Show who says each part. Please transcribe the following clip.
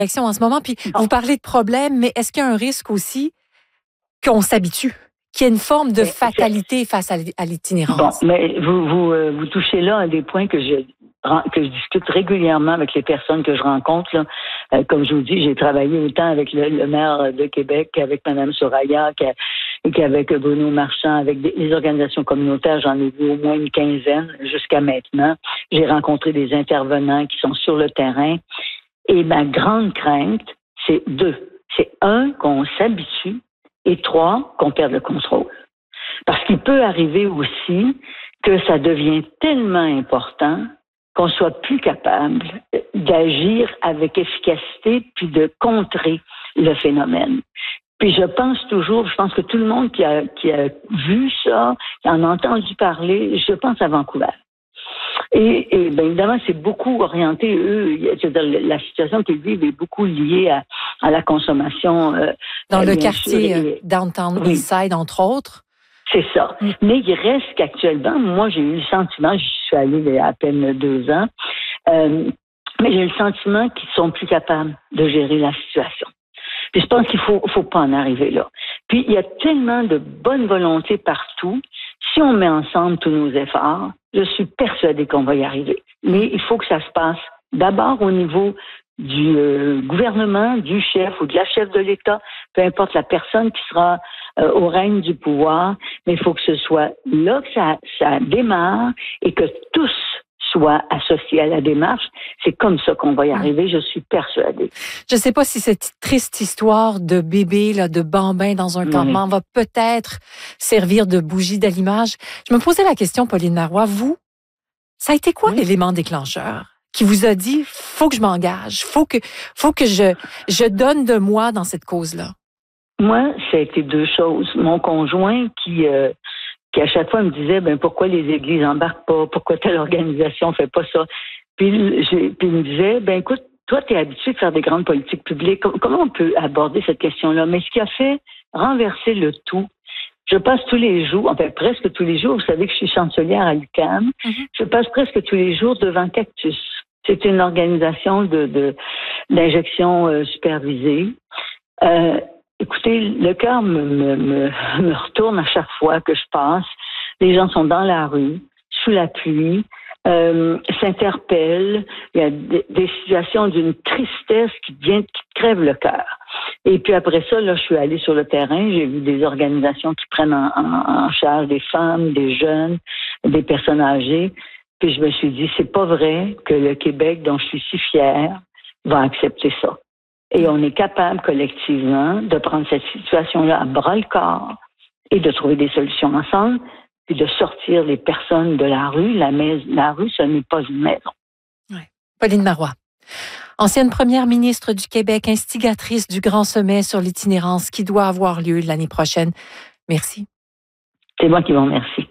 Speaker 1: élection en ce moment, puis
Speaker 2: Bon.
Speaker 1: vous parlez de problèmes, mais est-ce qu'il y a un risque aussi qu'on s'habitue, qu'il y ait une forme de fatalité face à l'itinérance?
Speaker 2: Bon, mais vous touchez là à des points que je discute régulièrement avec les personnes que je rencontre. Là. Comme je vous dis, j'ai travaillé autant avec le maire de Québec qu'avec Mme Soraya, qu'avec Bruno Marchand, avec les organisations communautaires. J'en ai vu au moins une quinzaine jusqu'à maintenant. J'ai rencontré des intervenants qui sont sur le terrain. Et ma grande crainte, c'est deux. C'est un, qu'on s'habitue, et trois, qu'on perde le contrôle. Parce qu'il peut arriver aussi que ça devient tellement important qu'on soit plus capable d'agir avec efficacité puis de contrer le phénomène. Puis je pense que tout le monde qui a vu ça, qui en a entendu parler, je pense à Vancouver. Et bien évidemment, c'est beaucoup orienté, la situation qu'ils vivent est beaucoup liée à la consommation.
Speaker 1: Dans le quartier Downtown Eastside, entre autres.
Speaker 2: C'est ça. Mais il reste qu'actuellement, moi, j'ai eu le sentiment, j'y suis allée il y a à peine 2 ans, mais j'ai le sentiment qu'ils sont plus capables de gérer la situation. Puis je pense qu'il faut pas en arriver là. Puis il y a tellement de bonne volonté partout. Si on met ensemble tous nos efforts, je suis persuadée qu'on va y arriver. Mais il faut que ça se passe d'abord au niveau du gouvernement, du chef ou de la chef de l'État, peu importe la personne qui sera au règne du pouvoir, mais il faut que ce soit là que ça démarre et que tous soient associés à la démarche. C'est comme ça qu'on va y arriver, je suis persuadée.
Speaker 1: Je ne sais pas si cette triste histoire de bébé, là, de bambin dans un campement va peut-être servir de bougie d'allumage. Je me posais la question, Pauline Marois, vous, ça a été quoi l'élément déclencheur qui vous a dit, faut que je m'engage, faut que je donne de moi dans cette cause-là? Moi,
Speaker 2: ça a été 2 choses. Mon conjoint qui à chaque fois me disait, pourquoi les églises embarquent pas, pourquoi telle organisation fait pas ça. Puis il me disait, écoute, toi, tu es habitué de faire des grandes politiques publiques. Comment on peut aborder cette question-là? Mais ce qui a fait renverser le tout, je passe tous les jours, presque tous les jours, vous savez que je suis chancelière à l'UQAM, je passe presque tous les jours devant Cactus. C'est une organisation d'injection supervisée. Écoutez, le cœur me retourne à chaque fois que je passe. Les gens sont dans la rue, sous la pluie, s'interpellent. Il y a des situations d'une tristesse qui crève le cœur. Et puis après ça, là, je suis allée sur le terrain. J'ai vu des organisations qui prennent en charge des femmes, des jeunes, des personnes âgées. Puis je me suis dit, c'est pas vrai que le Québec, dont je suis si fière, va accepter ça. Et on est capable collectivement de prendre cette situation-là à bras-le-corps et de trouver des solutions ensemble, puis de sortir les personnes de la rue. La rue, ce n'est pas une maison.
Speaker 1: Ouais. Pauline Marois, ancienne première ministre du Québec, instigatrice du grand sommet sur l'itinérance qui doit avoir lieu l'année prochaine. Merci.
Speaker 2: C'est moi qui vous remercie.